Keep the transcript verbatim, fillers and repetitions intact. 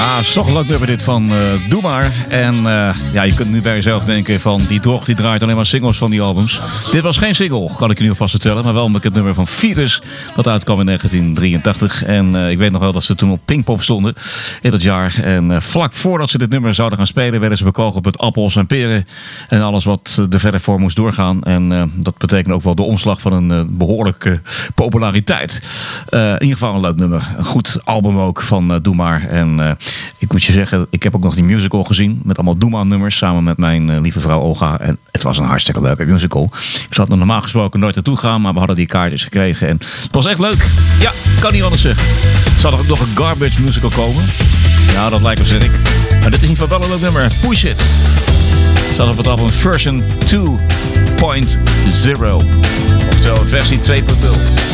Ah, is toch een leuk nummer dit van uh, Doe Maar. En uh, ja, je kunt nu bij jezelf denken van die drog die draait alleen maar singles van die albums. Dit was geen single, kan ik je nu alvast vertellen. Maar wel een bekend nummer van Virus, dat uitkwam in negentien drieëntachtig. En uh, ik weet nog wel dat ze toen op Pinkpop stonden in dat jaar. En uh, vlak voordat ze dit nummer zouden gaan spelen, werden ze bekogeld met appels en peren. En alles wat er verder voor moest doorgaan. En uh, dat betekent ook wel de omslag van een uh, behoorlijke populariteit. Uh, in ieder geval een leuk nummer. Een goed album ook van uh, Doe Maar. En uh, ik moet je zeggen, ik heb ook nog die musical gezien met allemaal Doe Maar nummers samen met mijn uh, lieve vrouw Olga. En het was een hartstikke leuke musical. Ik zou er normaal gesproken nooit naartoe gaan, maar we hadden die kaartjes gekregen. En het was echt leuk. Ja, kan niet anders zeggen. Zal er ook nog een garbage musical komen? Ja, dat lijkt me, zeg ik. Maar dit is in ieder geval wel een leuk nummer. Push It. Staat op het album version twee punt nul. Oftewel versie twee punt nul.